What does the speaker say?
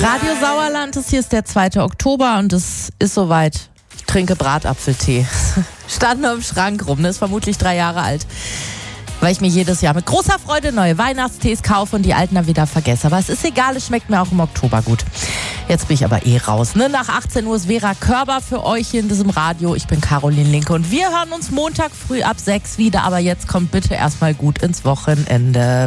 Radio Sauerland, hier ist der 2. Oktober und es ist soweit. Ich trinke Bratapfeltee. Stand nur im Schrank rum, ist vermutlich 3 Jahre alt. Weil ich mir jedes Jahr mit großer Freude neue Weihnachtstees kaufe und die alten dann wieder vergesse. Aber es ist egal, es schmeckt mir auch im Oktober gut. Jetzt bin ich aber raus. Ne? Nach 18 Uhr ist Vera Körber für euch hier in diesem Radio. Ich bin Caroline Linke und wir hören uns Montag früh ab 6 wieder. Aber jetzt kommt bitte erstmal gut ins Wochenende.